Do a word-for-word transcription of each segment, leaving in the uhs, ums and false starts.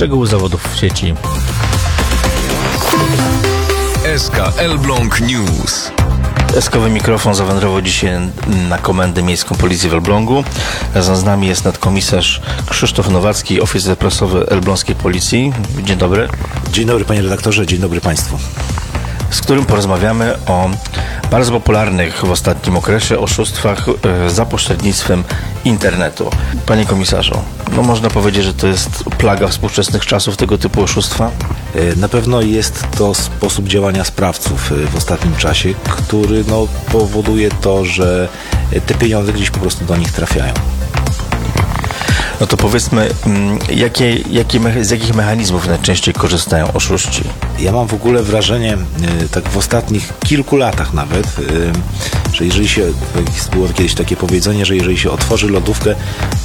Szczegóły zawodów w sieci. S K Elbląg News. Eskowy mikrofon zawędrował dzisiaj na Komendę Miejską Policji w Elblągu. Razem z nami jest nadkomisarz Krzysztof Nowacki, oficer prasowy Elbląskiej Policji. Dzień dobry. Dzień dobry panie redaktorze, dzień dobry państwu. Z którym porozmawiamy o bardzo popularnych w ostatnim okresie oszustwach za pośrednictwem internetu. Panie komisarzu, no można powiedzieć, że to jest plaga współczesnych czasów, tego typu oszustwa? Na pewno jest to sposób działania sprawców w ostatnim czasie, który no, powoduje to, że te pieniądze gdzieś po prostu do nich trafiają. No to powiedzmy, jakie, jakie, z jakich mechanizmów najczęściej korzystają oszuści? Ja mam w ogóle wrażenie, tak w ostatnich kilku latach nawet, że jeżeli się, było kiedyś takie powiedzenie, że jeżeli się otworzy lodówkę,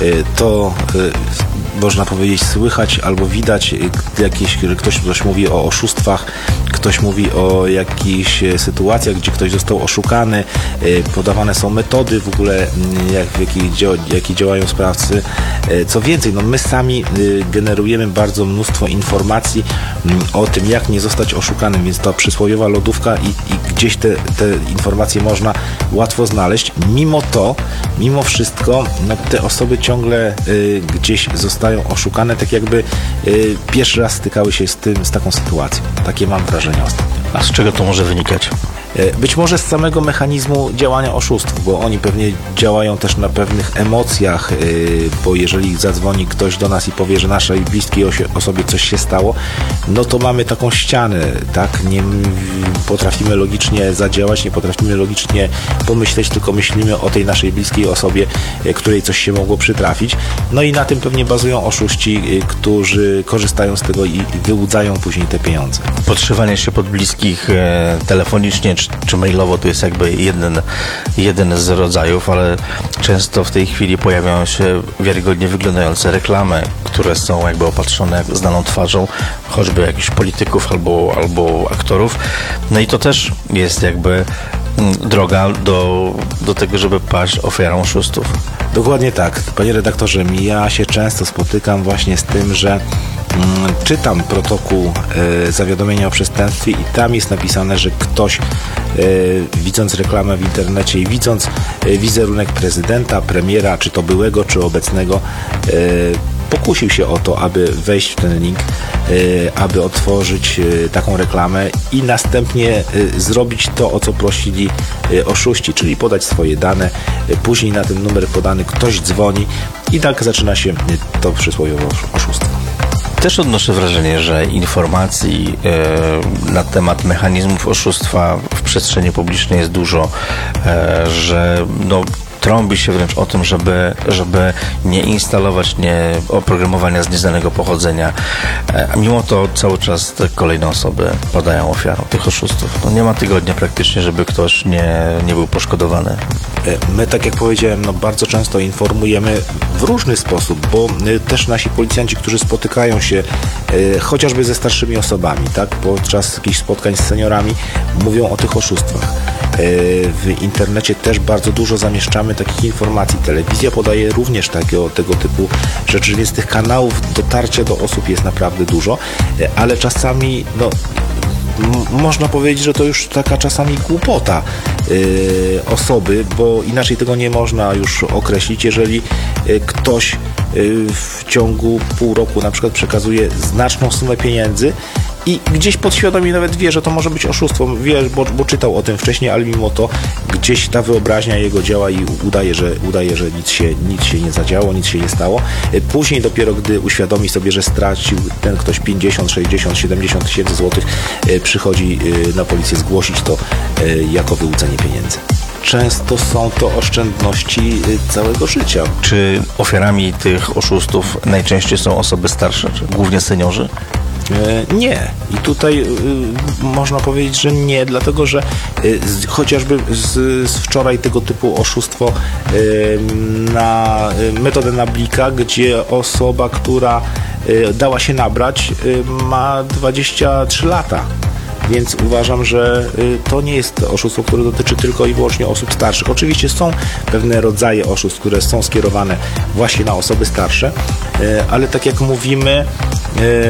to można powiedzieć słychać albo widać jakieś, że ktoś, ktoś mówi o oszustwach, ktoś mówi o jakichś sytuacjach, gdzie ktoś został oszukany, podawane są metody w ogóle, jak, w jakiej, jakie działają sprawcy. Co więcej, no my sami generujemy bardzo mnóstwo informacji o tym, jak nie zostać oszukanym, więc ta przysłowiowa lodówka i, i gdzieś te, te informacje można łatwo znaleźć. Mimo to, mimo wszystko, no te osoby ciągle y, gdzieś zostają oszukane, tak jakby y, pierwszy raz stykały się z tym, z taką sytuacją. Takie mam wrażenie ostatnio. A z czego to może wynikać? Być może z samego mechanizmu działania oszustw, bo oni pewnie działają też na pewnych emocjach, bo jeżeli zadzwoni ktoś do nas i powie, że naszej bliskiej osobie coś się stało, no to mamy taką ścianę, tak? Nie potrafimy logicznie zadziałać, nie potrafimy logicznie pomyśleć, tylko myślimy o tej naszej bliskiej osobie, której coś się mogło przytrafić. No i na tym pewnie bazują oszuści, którzy korzystają z tego i wyłudzają później te pieniądze. Podszywanie się pod bliskich e, telefonicznie czy, czy mailowo to jest jakby jeden, jeden z rodzajów, ale często w tej chwili pojawiają się wiarygodnie wyglądające reklamy, które są jakby opatrzone znaną twarzą, choćby jakichś polityków albo, albo aktorów. No i to też jest jakby droga do, do tego, żeby paść ofiarą oszustów. Dokładnie tak. Panie redaktorze, ja się często spotykam właśnie z tym, że mm, czytam protokół e, zawiadomienia o przestępstwie i tam jest napisane, że ktoś e, widząc reklamę w internecie i widząc e, wizerunek prezydenta, premiera, czy to byłego, czy obecnego, e, pokusił się o to, aby wejść w ten link, aby otworzyć taką reklamę i następnie zrobić to, o co prosili oszuści, czyli podać swoje dane, później na ten numer podany ktoś dzwoni i tak zaczyna się to przysłowiowe oszustwo. Też odnoszę wrażenie, że informacji e, na temat mechanizmów oszustwa w przestrzeni publicznej jest dużo, e, że no trąbi się wręcz o tym, żeby, żeby nie instalować nie, oprogramowania z nieznanego pochodzenia. A mimo to cały czas te kolejne osoby padają ofiarą tych oszustów. No nie ma tygodnia praktycznie, żeby ktoś nie, nie był poszkodowany. My, tak jak powiedziałem, no bardzo często informujemy w różny sposób, bo też nasi policjanci, którzy spotykają się e, chociażby ze starszymi osobami, tak, podczas jakichś spotkań z seniorami, mówią o tych oszustwach. W internecie też bardzo dużo zamieszczamy takich informacji. Telewizja podaje również takiego, tego typu rzeczy, więc tych kanałów dotarcia do osób jest naprawdę dużo, ale czasami no, m- można powiedzieć, że to już taka czasami głupota yy, osoby, bo inaczej tego nie można już określić, jeżeli yy, ktoś yy, w ciągu pół roku na przykład przekazuje znaczną sumę pieniędzy i gdzieś podświadomie nawet wie, że to może być oszustwo, wie, bo, bo czytał o tym wcześniej, ale mimo to gdzieś ta wyobraźnia jego działa i udaje, że, udaje, że nic się, nic się nie zadziało, nic się nie stało. Później dopiero, gdy uświadomi sobie, że stracił ten ktoś pięćdziesiąt, sześćdziesiąt, siedemdziesiąt tysięcy złotych, przychodzi na policję zgłosić to jako wyłudzenie pieniędzy. Często są to oszczędności całego życia. Czy ofiarami tych oszustów najczęściej są osoby starsze, czy głównie seniorzy? Nie. I tutaj y, można powiedzieć, że nie, dlatego że y, z, chociażby z, z wczoraj tego typu oszustwo y, na y, metodę na blika, gdzie osoba, która y, dała się nabrać, y, ma dwadzieścia trzy lata. Więc uważam, że to nie jest oszustwo, które dotyczy tylko i wyłącznie osób starszych. Oczywiście są pewne rodzaje oszustw, które są skierowane właśnie na osoby starsze, ale tak jak mówimy,